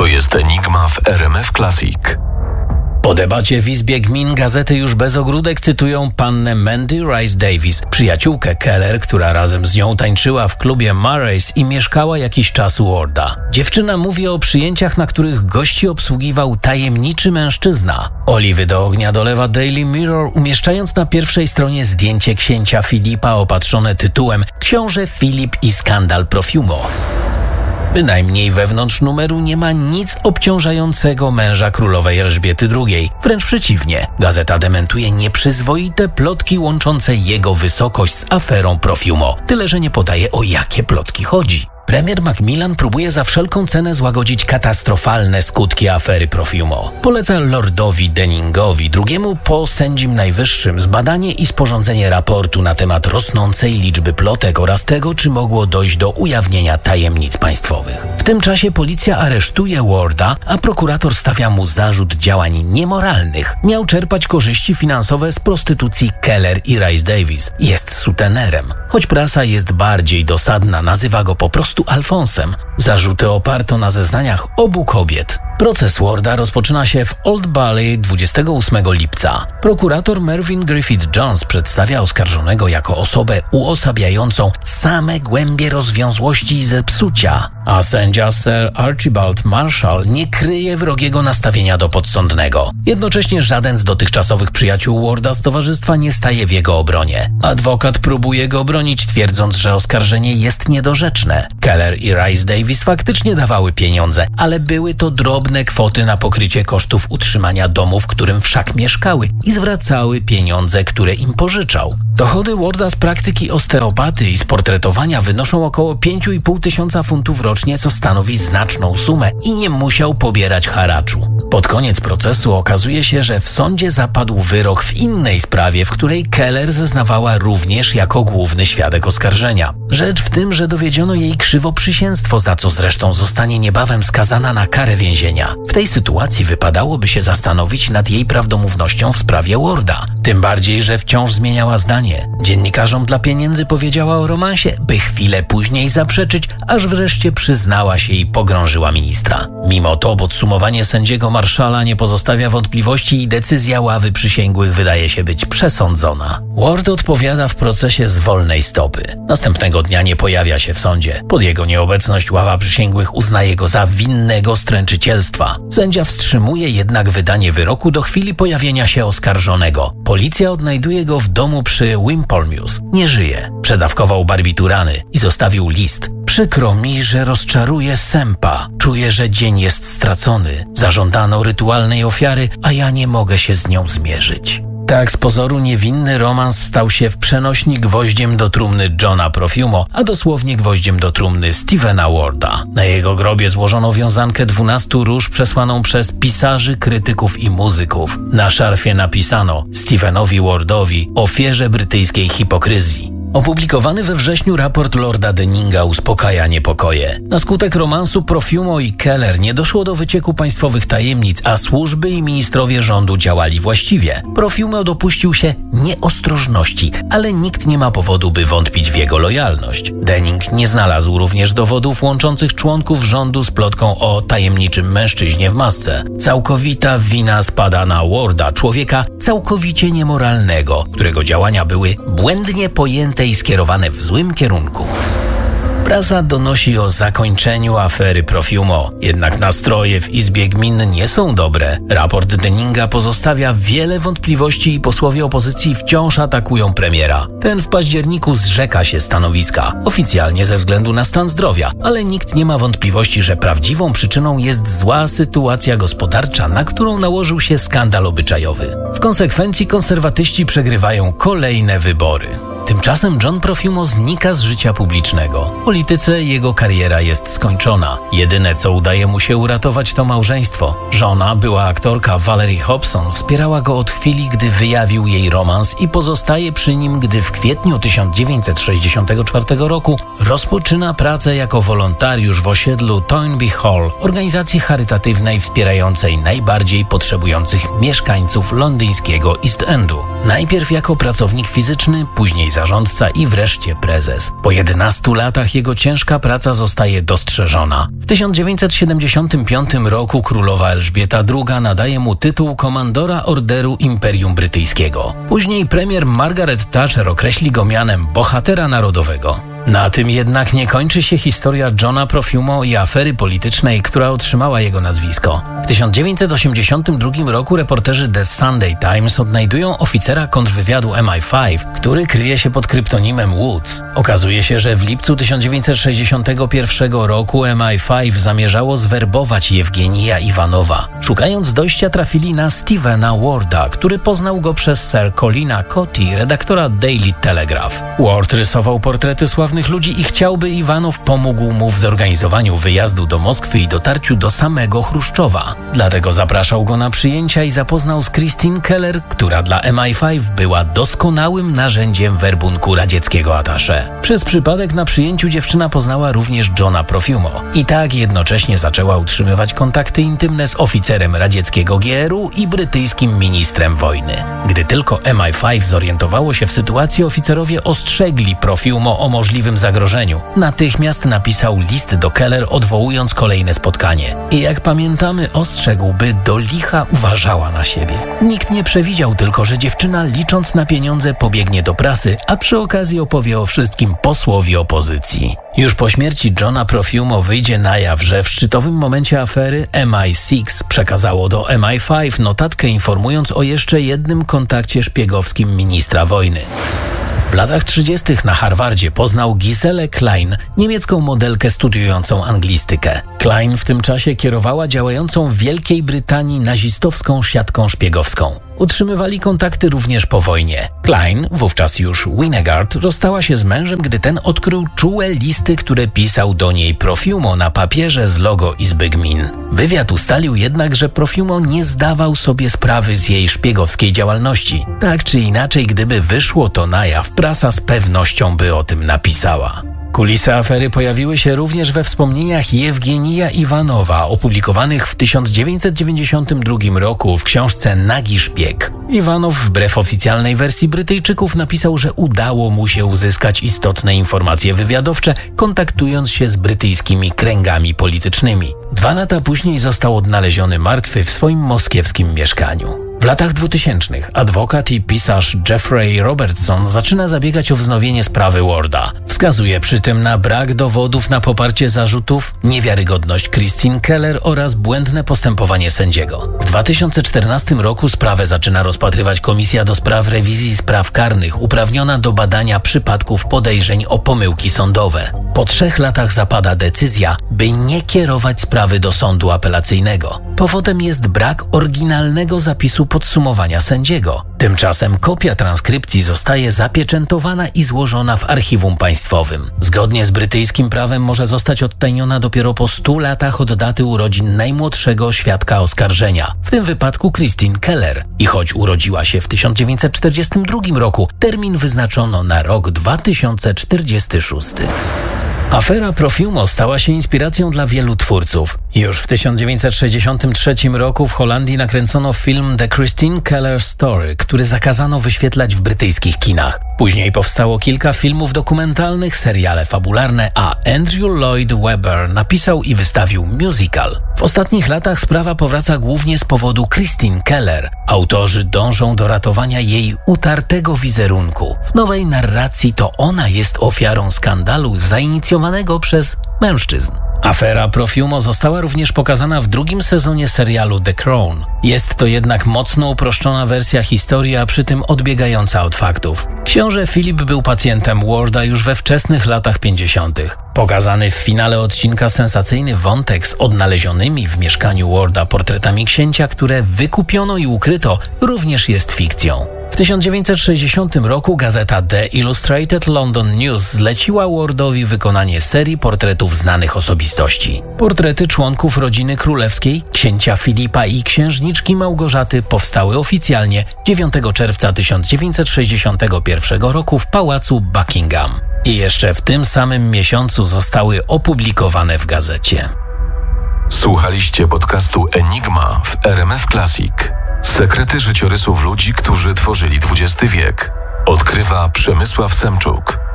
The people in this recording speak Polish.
To jest Enigma w RMF Classic. Po debacie w Izbie Gmin gazety już bez ogródek cytują pannę Mandy Rice Davis, przyjaciółkę Keller, która razem z nią tańczyła w klubie Murray's i mieszkała jakiś czas u Warda. Dziewczyna mówi o przyjęciach, na których gości obsługiwał tajemniczy mężczyzna. Oliwy do ognia dolewa Daily Mirror, umieszczając na pierwszej stronie zdjęcie księcia Filipa opatrzone tytułem „Książę Filip i skandal Profumo”. Bynajmniej wewnątrz numeru nie ma nic obciążającego męża królowej Elżbiety II. Wręcz przeciwnie, gazeta dementuje nieprzyzwoite plotki łączące jego wysokość z aferą Profumo. Tyle, że nie podaje, o jakie plotki chodzi. Premier Macmillan próbuje za wszelką cenę złagodzić katastrofalne skutki afery Profumo. Poleca Lordowi Denningowi, drugiemu po sędzim najwyższym, zbadanie i sporządzenie raportu na temat rosnącej liczby plotek oraz tego, czy mogło dojść do ujawnienia tajemnic państwowych. W tym czasie policja aresztuje Warda, a prokurator stawia mu zarzut działań niemoralnych. Miał czerpać korzyści finansowe z prostytucji Keller i Rice Davis. Jest sutenerem. Choć prasa jest bardziej dosadna, nazywa go po prostu Alfonsem. Zarzuty oparto na zeznaniach obu kobiet. Proces Warda rozpoczyna się w Old Bailey 28 lipca. Prokurator Mervyn Griffith-Jones przedstawia oskarżonego jako osobę uosabiającą same głębie rozwiązłości i zepsucia, a sędzia Sir Archibald Marshall nie kryje wrogiego nastawienia do podsądnego. Jednocześnie żaden z dotychczasowych przyjaciół Warda z towarzystwa nie staje w jego obronie. Adwokat próbuje go bronić, twierdząc, że oskarżenie jest niedorzeczne. Keller i Rice Davis faktycznie dawały pieniądze, ale były to drobne kwoty na pokrycie kosztów utrzymania domu, w którym wszak mieszkały, i zwracały pieniądze, które im pożyczał. Dochody Warda z praktyki osteopaty i z portretowania wynoszą około 5,5 tysiąca funtów rocznie, co stanowi znaczną sumę, i nie musiał pobierać haraczu. Pod koniec procesu okazuje się, że w sądzie zapadł wyrok w innej sprawie, w której Keller zeznawała również jako główny świadek oskarżenia. Rzecz w tym, że dowiedziono jej krzywoprzysięstwo, za co zresztą zostanie niebawem skazana na karę więzienia. W tej sytuacji wypadałoby się zastanowić nad jej prawdomównością w sprawie Warda. Tym bardziej, że wciąż zmieniała zdanie. Dziennikarzom dla pieniędzy powiedziała o romansie, by chwilę później zaprzeczyć, aż wreszcie przyznała się i pogrążyła ministra. Mimo to podsumowanie sędziego Marszala nie pozostawia wątpliwości i decyzja ławy przysięgłych wydaje się być przesądzona. Ward odpowiada w procesie z wolnej stopy. Następnego dnia nie pojawia się w sądzie. Pod jego nieobecność ława przysięgłych uznaje go za winnego stręczycielstwa. Sędzia wstrzymuje jednak wydanie wyroku do chwili pojawienia się oskarżonego. Policja odnajduje go w domu przy Wimpole Mews. Nie żyje. Przedawkował barbiturany i zostawił list. Przykro mi, że rozczaruje sępa. Czuję, że dzień jest stracony. Zażądano rytualnej ofiary, a ja nie mogę się z nią zmierzyć. Tak z pozoru niewinny romans stał się w przenośni gwoździem do trumny Johna Profumo, a dosłownie gwoździem do trumny Stephena Warda. Na jego grobie złożono wiązankę 12 róż przesłaną przez pisarzy, krytyków i muzyków. Na szarfie napisano Stephenowi Wardowi, ofierze brytyjskiej hipokryzji. Opublikowany we wrześniu raport Lorda Denninga uspokaja niepokoje. Na skutek romansu Profumo i Keller nie doszło do wycieku państwowych tajemnic, a służby i ministrowie rządu działali właściwie. Profumo dopuścił się nieostrożności, ale nikt nie ma powodu, by wątpić w jego lojalność. Denning nie znalazł również dowodów łączących członków rządu z plotką o tajemniczym mężczyźnie w masce. Całkowita wina spada na Warda, człowieka całkowicie niemoralnego, którego działania były błędnie pojęte i skierowane w złym kierunku. Prasa donosi o zakończeniu afery Profumo, jednak nastroje w Izbie Gmin nie są dobre. Raport Denninga pozostawia wiele wątpliwości i posłowie opozycji wciąż atakują premiera. Ten w październiku zrzeka się stanowiska, oficjalnie ze względu na stan zdrowia, ale nikt nie ma wątpliwości, że prawdziwą przyczyną jest zła sytuacja gospodarcza, na którą nałożył się skandal obyczajowy. W konsekwencji konserwatyści przegrywają kolejne wybory. Tymczasem John Profumo znika z życia publicznego. W polityce jego kariera jest skończona. Jedyne, co udaje mu się uratować, to małżeństwo. Żona, była aktorka Valerie Hobson, wspierała go od chwili, gdy wyjawił jej romans i pozostaje przy nim, gdy w kwietniu 1964 roku rozpoczyna pracę jako wolontariusz w osiedlu Toynbee Hall, organizacji charytatywnej wspierającej najbardziej potrzebujących mieszkańców londyńskiego East Endu. Najpierw jako pracownik fizyczny, później zarządca i wreszcie prezes. Po 11 latach jego ciężka praca zostaje dostrzeżona. W 1975 roku królowa Elżbieta II nadaje mu tytuł komandora Orderu Imperium Brytyjskiego. Później premier Margaret Thatcher określi go mianem bohatera narodowego. Na tym jednak nie kończy się historia Johna Profumo i afery politycznej, która otrzymała jego nazwisko. W 1982 roku reporterzy The Sunday Times odnajdują oficera kontrwywiadu MI5, który kryje się pod kryptonimem Woods. Okazuje się, że w lipcu 1961 roku MI5 zamierzało zwerbować Jewgenija Iwanowa. Szukając dojścia trafili na Stevena Warda, który poznał go przez Sir Colina Cottee, redaktora Daily Telegraph. Ward rysował portrety sławnych ludzi i chciałby Iwanow pomógł mu w zorganizowaniu wyjazdu do Moskwy i dotarciu do samego Chruszczowa. Dlatego zapraszał go na przyjęcia i zapoznał z Christine Keller, która dla MI5 była doskonałym narzędziem werbunku radzieckiego attaché. Przez przypadek na przyjęciu dziewczyna poznała również Johna Profumo i tak jednocześnie zaczęła utrzymywać kontakty intymne z oficerem radzieckiego GRU i brytyjskim ministrem wojny. Gdy tylko MI5 zorientowało się w sytuacji, oficerowie ostrzegli Profumo o możliwym zagrożeniu. Natychmiast napisał list do Keller, odwołując kolejne spotkanie. I jak pamiętamy, ostrzegł, by do licha uważała na siebie. Nikt nie przewidział tylko, że dziewczyna, licząc na pieniądze, pobiegnie do prasy, a przy okazji opowie o wszystkim posłowi opozycji. Już po śmierci Johna Profumo wyjdzie na jaw, że w szczytowym momencie afery MI6 przekazało do MI5 notatkę informując o jeszcze jednym kontakcie szpiegowskim ministra wojny. W latach 30. na Harvardzie poznał Giselle Klein, niemiecką modelkę studiującą anglistykę. Klein w tym czasie kierowała działającą w Wielkiej Brytanii nazistowską siatką szpiegowską. Utrzymywali kontakty również po wojnie. Klein, wówczas już Winegard, rozstała się z mężem, gdy ten odkrył czułe listy, które pisał do niej Profumo na papierze z logo Izby Gmin. Wywiad ustalił jednak, że Profumo nie zdawał sobie sprawy z jej szpiegowskiej działalności. Tak czy inaczej, gdyby wyszło to na jaw, prasa z pewnością by o tym napisała. Kulisy afery pojawiły się również we wspomnieniach Jewgenija Iwanowa, opublikowanych w 1992 roku w książce Nagi Szpieg. Iwanow, wbrew oficjalnej wersji Brytyjczyków, napisał, że udało mu się uzyskać istotne informacje wywiadowcze, kontaktując się z brytyjskimi kręgami politycznymi. 2 lata później został odnaleziony martwy w swoim moskiewskim mieszkaniu. W latach 2000 adwokat i pisarz Jeffrey Robertson zaczyna zabiegać o wznowienie sprawy Warda. Wskazuje przy tym na brak dowodów na poparcie zarzutów, niewiarygodność Christine Keller oraz błędne postępowanie sędziego. W 2014 roku sprawę zaczyna rozpatrywać Komisja do spraw rewizji spraw karnych, uprawniona do badania przypadków podejrzeń o pomyłki sądowe. Po 3 latach zapada decyzja, by nie kierować sprawy do sądu apelacyjnego. Powodem jest brak oryginalnego zapisu podsumowania sędziego. Tymczasem kopia transkrypcji zostaje zapieczętowana i złożona w archiwum państwowym. Zgodnie z brytyjskim prawem może zostać odtajniona dopiero po 100 latach od daty urodzin najmłodszego świadka oskarżenia, w tym wypadku Christine Keller. I choć urodziła się w 1942 roku, termin wyznaczono na rok 2046. Afera Profumo stała się inspiracją dla wielu twórców. Już w 1963 roku w Holandii nakręcono film The Christine Keller Story, który zakazano wyświetlać w brytyjskich kinach. Później powstało kilka filmów dokumentalnych, seriale fabularne, a Andrew Lloyd Webber napisał i wystawił musical. W ostatnich latach sprawa powraca głównie z powodu Christine Keller. Autorzy dążą do ratowania jej utartego wizerunku. W nowej narracji to ona jest ofiarą skandalu zainicjowanego przez mężczyzn. Afera Profumo została również pokazana w 2. sezonie serialu The Crown. Jest to jednak mocno uproszczona wersja historii, a przy tym odbiegająca od faktów. Książę Filip był pacjentem Warda już we wczesnych latach 50. Pokazany w finale odcinka sensacyjny wątek z odnalezionymi w mieszkaniu Warda portretami księcia, które wykupiono i ukryto, również jest fikcją. W 1960 roku gazeta The Illustrated London News zleciła Wardowi wykonanie serii portretów znanych osobistości. Portrety członków rodziny królewskiej, księcia Filipa i księżniczki Małgorzaty powstały oficjalnie 9 czerwca 1961 roku w pałacu Buckingham. I jeszcze w tym samym miesiącu zostały opublikowane w gazecie. Słuchaliście podcastu Enigma w RMF Classic. Sekrety życiorysów ludzi, którzy tworzyli XX wiek. Odkrywa Przemysław Semczuk.